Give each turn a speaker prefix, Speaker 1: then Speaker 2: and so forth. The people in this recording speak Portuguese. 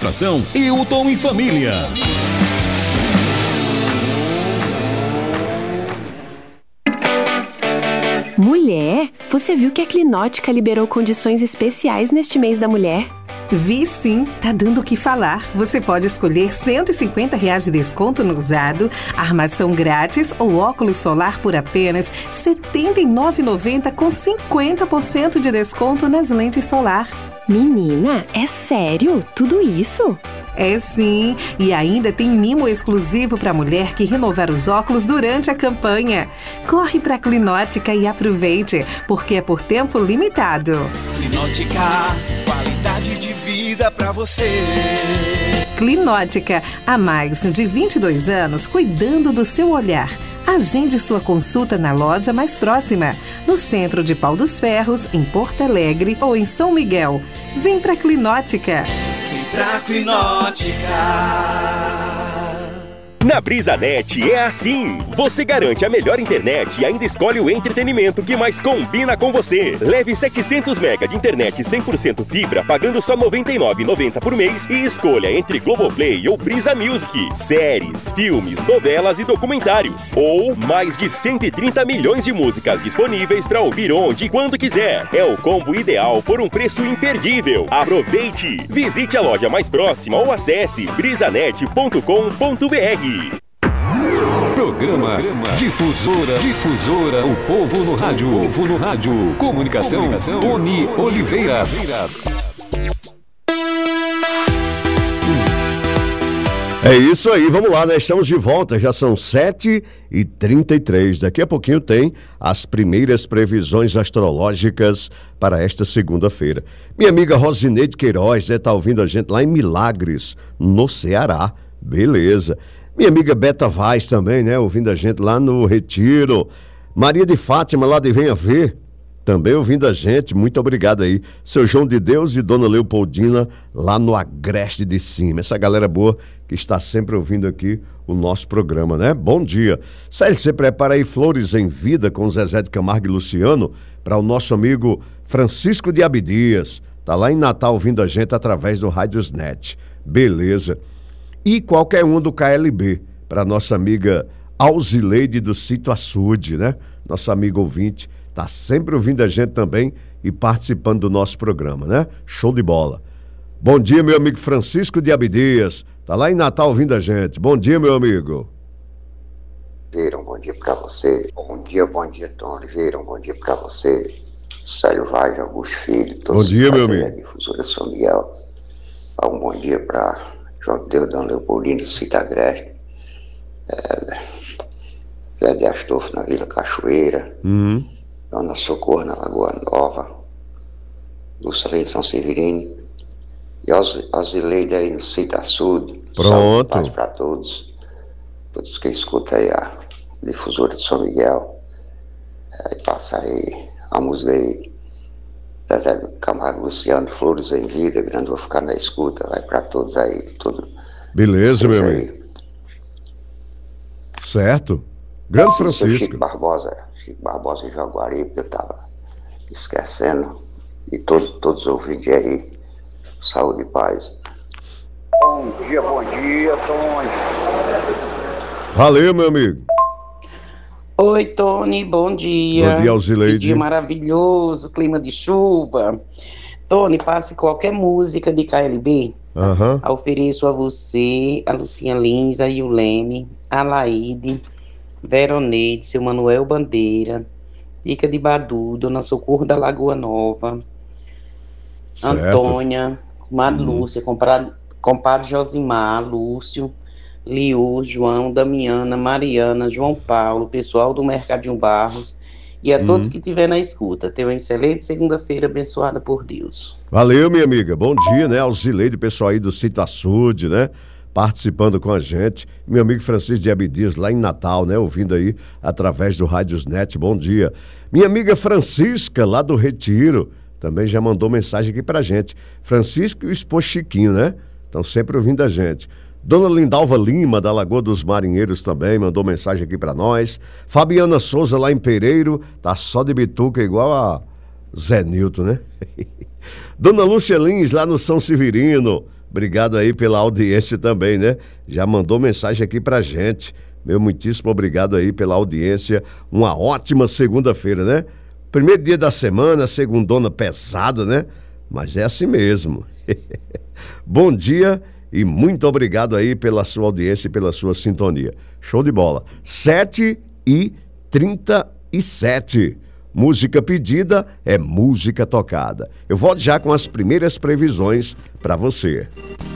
Speaker 1: administração, Hilton e Família.
Speaker 2: Mulher, você viu que a Clinótica liberou condições especiais neste mês da mulher?
Speaker 3: Vi sim, tá dando o que falar. Você pode escolher R$150 de desconto no usado, armação grátis ou óculos solar por apenas R$ 79,90 com 50% de desconto nas lentes solar.
Speaker 2: Menina, é sério? Tudo isso?
Speaker 3: É sim, e ainda tem mimo exclusivo para mulher que renovar os óculos durante a campanha. Corre para a Clinótica e aproveite, porque é por tempo limitado.
Speaker 4: Clinótica, qualidade de vida para você.
Speaker 3: Clinótica, há mais de 22 anos cuidando do seu olhar. Agende sua consulta na loja mais próxima, no centro de Pau dos Ferros, em Porto Alegre ou em São Miguel. Vem pra Clinótica.
Speaker 4: Vem pra Clinótica.
Speaker 5: Na BrisaNet é assim. Você garante a melhor internet e ainda escolhe o entretenimento que mais combina com você. Leve 700 MB de internet 100% fibra pagando só R$ 99,90 por mês e escolha entre Globoplay ou Brisa Music, séries, filmes, novelas e documentários. Ou mais de 130 milhões de músicas disponíveis para ouvir onde e quando quiser. É o combo ideal por um preço imperdível. Aproveite! Visite a loja mais próxima ou acesse brisanet.com.br.
Speaker 1: Programa Difusora, o povo no rádio. Comunicação, Tony Oliveira.
Speaker 6: É isso aí, vamos lá, né? Estamos de volta, já são 7h33. Daqui a pouquinho tem as primeiras previsões astrológicas para esta segunda-feira. Minha amiga Rosineide Queiroz, né? Tá ouvindo a gente lá em Milagres, no Ceará. Beleza. Minha amiga Beta Vaz também, né? Ouvindo a gente lá no Retiro. Maria de Fátima, lá de Venha Ver, também ouvindo a gente. Muito obrigado aí. Seu João de Deus e Dona Leopoldina, lá no Agreste de Cima. Essa galera boa que está sempre ouvindo aqui o nosso programa, né? Bom dia. Célio, você prepara aí flores em vida com Zezé de Camargo e Luciano para o nosso amigo Francisco de Abdias. Tá lá em Natal ouvindo a gente através do Rádiosnet. Beleza. E qualquer um do KLB, para nossa amiga Alzileide do Sítio Açude, né? Nossa amiga ouvinte, tá sempre ouvindo a gente também e participando do nosso programa, né? Show de bola. Bom dia, meu amigo Francisco de Abdias, tá lá em Natal ouvindo a gente. Bom dia, meu amigo.
Speaker 7: Um bom dia para você. Bom dia, Tom Oliveira. Um bom dia para você, Célio Vaz, Augusto Filho.
Speaker 6: Bom dia, meu amigo.
Speaker 7: Difusora São Miguel. Um bom dia para João de Deus, Dona Leopoldina do Sítio Agreste, Zé de Astolfo na Vila Cachoeira, Dona Socorro na Lagoa Nova, Lucilene São Severino e Osileide aí no Sítio Açude.
Speaker 6: Pronto.
Speaker 7: Paz para todos que escutam aí a Difusora de São Miguel. E passa aí a música aí Zezé Camargo Luciano, Flores em Vida, grande, vou ficar na escuta, vai pra todos aí, tudo.
Speaker 6: Beleza, meu amigo. Certo. Grande Francisco.
Speaker 7: Chico Barbosa em Jaguaribe, eu tava esquecendo, e todos os ouvintes aí, saúde e paz. Bom dia, Tony.
Speaker 6: Valeu, meu amigo.
Speaker 8: Oi, Tony, bom dia.
Speaker 6: Bom dia, Alzileide.
Speaker 8: Que dia maravilhoso, clima de chuva. Tony, passe qualquer música de KLB. Ofereço a você, a Lucinha Lins, a Yulene, a Laide, Veroneide, seu Manuel Bandeira, Dica de Badu, Dona Socorro da Lagoa Nova, certo. Antônia, Comadre Lúcia, compadre Josimar, Lúcio, Liu, João, Damiana, Mariana, João Paulo, pessoal do Mercadinho Barros e a todos que estiver na escuta. Tenha uma excelente segunda-feira abençoada por Deus.
Speaker 6: Valeu, minha amiga. Bom dia, né? Alzileide, pessoal aí do Sítio Açude, né? Participando com a gente. Meu amigo Francisco de Abdias, lá em Natal, né? Ouvindo aí através do Rádiosnet. Bom dia. Minha amiga Francisca, lá do Retiro, também já mandou mensagem aqui pra gente. Francisco e o esposo Chiquinho, né? Estão sempre ouvindo a gente. Dona Lindalva Lima, da Lagoa dos Marinheiros, também mandou mensagem aqui para nós. Fabiana Souza, lá em Pereiro, tá só de bituca igual a Zé Nilton, né? Dona Lúcia Lins, lá no São Severino. Obrigado aí pela audiência também, né? Já mandou mensagem aqui pra gente. Meu muitíssimo obrigado aí pela audiência. Uma ótima segunda-feira, né? Primeiro dia da semana, segundona pesada, né? Mas é assim mesmo. Bom dia e muito obrigado aí pela sua audiência e pela sua sintonia. Show de bola. 7h37. Música pedida é música tocada. Eu volto já com as primeiras previsões para você.